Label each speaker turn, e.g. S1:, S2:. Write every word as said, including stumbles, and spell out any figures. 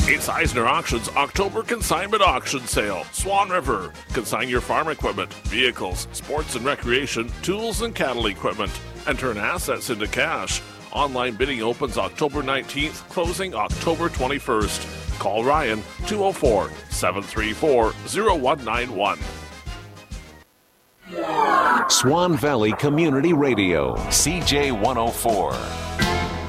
S1: It's Eisner Auctions October Consignment Auction Sale. Swan River. Consign your farm equipment, vehicles, sports and recreation, tools and cattle equipment, and turn assets into cash. Online bidding opens October nineteenth, closing October twenty-first. Call Ryan two oh four, seven three four, oh one nine one.
S2: Swan Valley Community Radio, C J one oh four.